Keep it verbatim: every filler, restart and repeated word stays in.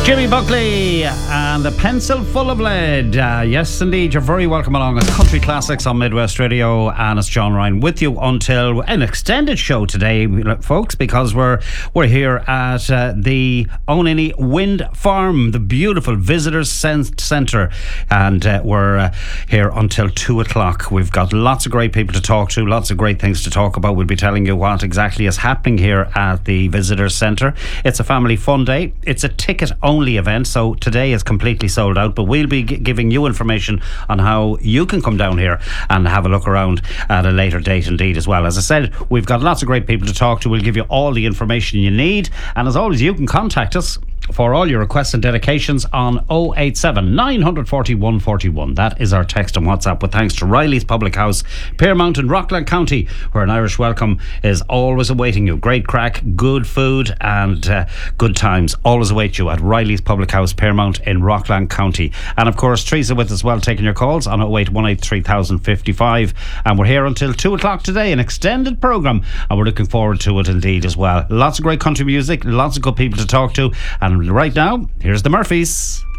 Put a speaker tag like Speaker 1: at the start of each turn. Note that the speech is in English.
Speaker 1: Jimmy Buckley and the Pencil Full of Lead. Uh, yes, indeed, you're very welcome along. It's Country Classics on Midwest Radio, and it's John Ryan with you until an extended show today, folks, because we're we're here at uh, the Onini Wind Farm, the beautiful Visitors Centre, and uh, we're uh, here until two o'clock. We've got lots of great people to talk to, lots of great things to talk about. We'll be telling you what exactly is happening here at the Visitors Centre. It's a family fun day. It's a ticket only only event, so today is completely sold out, but we'll be g- giving you information on how you can come down here and have a look around at a later date indeed as well. As I said, we've got lots of great people to talk to. We'll give you all the information you need, and as always, you can contact us for all your requests and dedications on oh eight seven, nine four oh, one four one. That is our text and WhatsApp, with thanks to Riley's Public House, Pearmount in Rockland County, where an Irish welcome is always awaiting you. Great crack, good food and uh, good times always await you at Riley's Public House, Pearmount in Rockland County. And of course, Teresa with us as well, taking your calls on oh eight one eight, three thousand fifty-five. And we're here until two o'clock today, an extended programme, and we're looking forward to it indeed as well. Lots of great country music, lots of good people to talk to, and right now, here's the Murphys.